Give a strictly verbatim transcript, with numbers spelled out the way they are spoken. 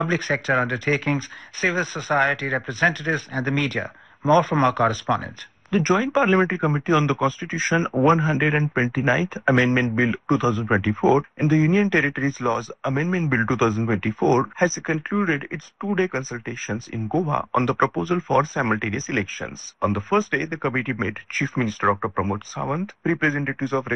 public sector undertakings, civil society representatives and the media. More from our correspondent. The Joint Parliamentary Committee on the Constitution one hundred twenty-ninth Amendment Bill twenty twenty-four and the Union Territories Laws Amendment Bill twenty twenty-four has concluded its two-day consultations in Goa on the proposal for simultaneous elections. On the first day, the committee met Chief Minister Doctor Pramod Sawant, representatives of